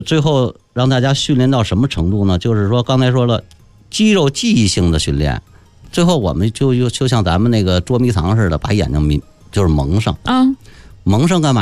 最后让大家训练到什么程度呢？就是说刚才说了，肌肉记忆性的训练。最后我们就像咱们那个捉迷藏似的，把眼睛就是蒙上。 啊， 蒙上干嘛？